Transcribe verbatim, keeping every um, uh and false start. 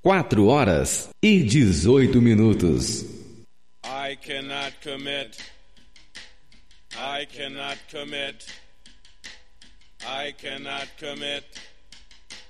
Quatro horas e dezoito minutos. I cannot commit. I cannot commit. I cannot commit.